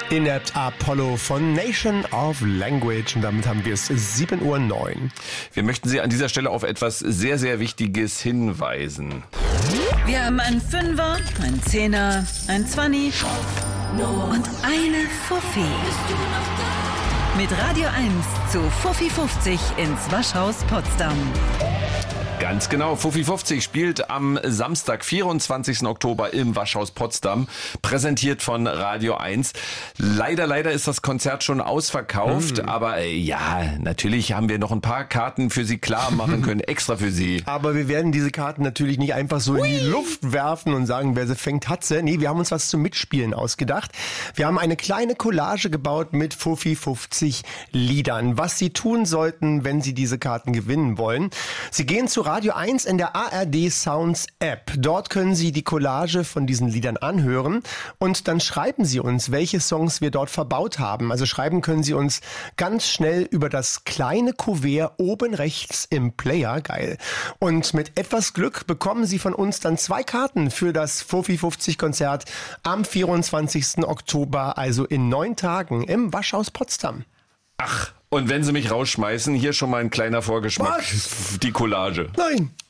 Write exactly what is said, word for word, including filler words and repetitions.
Inept Apollo von Nation of Language und damit haben wir es sieben Uhr neun. Wir möchten Sie an dieser Stelle auf etwas sehr, sehr Wichtiges hinweisen. Wir haben einen Fünfer, einen Zehner, einen Zwanni und eine Fuffi. Mit Radio eins zu Fuffi fünfzig ins Waschhaus Potsdam. Ganz genau, Fuffi fünfzig spielt am Samstag, vierundzwanzigsten Oktober im Waschhaus Potsdam, präsentiert von Radio eins. Leider, leider ist das Konzert schon ausverkauft, mhm. aber äh, ja, natürlich haben wir noch ein paar Karten für Sie klar machen können, extra für Sie. Aber wir werden diese Karten natürlich nicht einfach so Hui. in die Luft werfen und sagen, wer sie fängt, hat sie. Nee, wir haben uns was zum Mitspielen ausgedacht. Wir haben eine kleine Collage gebaut mit Fuffi fünfzig Liedern. Was Sie tun sollten, wenn Sie diese Karten gewinnen wollen. Sie gehen zu Radio eins in der A R D Sounds App. Dort können Sie die Collage von diesen Liedern anhören und dann schreiben Sie uns, welche Songs wir dort verbaut haben. Also schreiben können Sie uns ganz schnell über das kleine Kuvert oben rechts im Player. Geil. Und mit etwas Glück bekommen Sie von uns dann zwei Karten für das Fuffi fünfzig Konzert am vierundzwanzigsten Oktober, also in neun Tagen im Waschhaus Potsdam. Ach, und wenn Sie mich rausschmeißen, hier schon mal ein kleiner Vorgeschmack. Was? Die Collage. Nein.